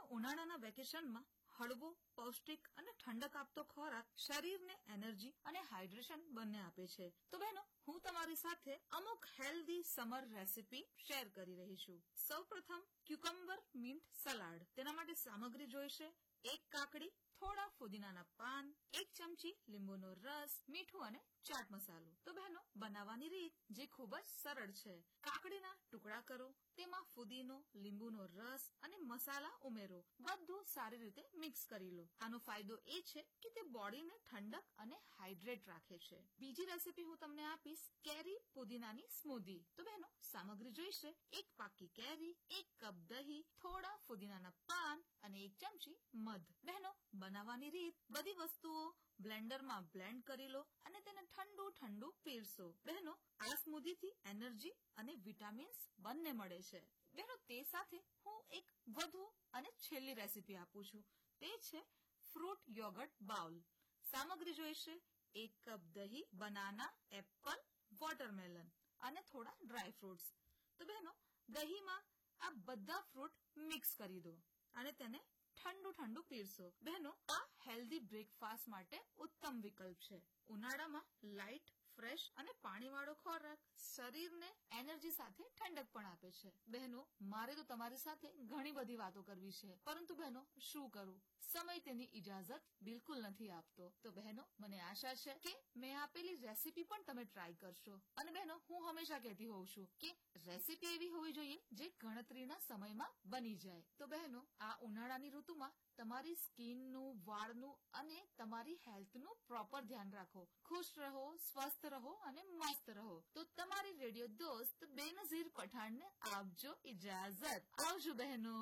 ઉનાળાના વેકેશનમાં હળવો, પૌષ્ટિક અને ઠંડક આપતો ખોરાક શરીરને એનર્જી અને હાઇડ્રેશન બંને આપે છે. તો બહેનો, હું તમારી સાથે અમુક હેલ્ધી સમર રેસીપી શેર કરી રહી છું. સૌપ્રથમ ક્યુકમ્બર મિન્ટ સલાડ. તેના માટે સામગ્રી જોઈશે: 1 કાકડી, થોડા ફુદીનાના પાન, 1 ચમચી લીંબુનો રસ, મીઠું અને ચાટ મસાલો. તો બહેનો, બનાવવાની રીત જે ખૂબ જ સરળ છે. કાકડીના ટુકડા કરો, તેમાં ફુદીનો, લીંબુનો રસ અને મસાલા ઉમેરો. બધું સારી રીતે મિક્સ કરી લો. આનો ફાયદો એ છે કે તે બોડીને ઠંડક અને હાઇડ્રેટ રાખે છે. બીજી રેસીપી હું તમને આપીશ કેરી પુદીનાની સ્મૂધી. તો બહેનો, સામગ્રી જોઈશે: 1 પાકી કેરી, 1 કપ દહીં, થોડા ફુદીનાના પાન અને 1 ચમચી મધ. બહેનો, બનાવવાની રીત: બધી વસ્તુઓ બ્લેન્ડરમાં બ્લેન્ડ કરી લો અને તેને ઠંડુ પીરસો. બહેનો, આ સ્મૂધીથી એનર્જી અને વિટામિન્સ બંને મળે છે. બહેનો, તે સાથે હું એક વધુ અને છેલ્લી રેસીપી આપું છું. તે છે ફ્રૂટ યોગર્ટ બાઉલ. સામગ્રી જોઈશે: 1 કપ દહીં, બનાના, એપલ, વોટરમેલન અને થોડા ડ્રાય ફ્રૂટ્સ. તો બહેનો, દહીંમાં આ બધા ફ્રૂટ મિક્સ કરી દો અને તેને ઠંડુ પીરસો. બહેનો, આ હેલ્ધી બ્રેકફાસ્ટ માટે ઉત્તમ વિકલ્પ છે. ઉનાળામાં લાઇટ, ફ્રેશ અને પાણીવાળો ખોરાક શરીરને એનર્જી સાથે ઠંડક પણ આપે છે. બહેનો, મારે તો તમારી સાથે ઘણી બધી વાતો કરવી છે, પરંતુ બહેનો, શું કરું? સમય તેની ઇજાઝત બિલકુલ નથી આપતો. તો બહેનો, મને આશા છે કે મેં આપેલી રેસીપી પણ તમે ટ્રાય કરશો. અને બહેનો, હું હંમેશા કહેતી હોઉં છું કે રેસીપી એવી હોવી જોઈએ જે ગણતરીના સમયમાં બની જાય. તો બહેનો, આ ઉનાળાની ઋતુમાં તમારી સ્કિનનું, વાળનું અને તમારી હેલ્થનું પ્રોપર ધ્યાન રાખો. ખુશ રહો, સ્વસ્થ રહો અને મસ્ત રહો. તો તમારી રેડિયો દોસ્ત બેનઝીર પઠાણને આપજો ઇજાઝત. આવજો બહેનો.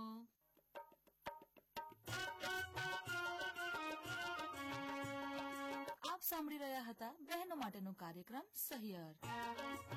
આપ સાંભળી રહ્યા હતા બહેનો માટેનો કાર્યક્રમ સહિયર.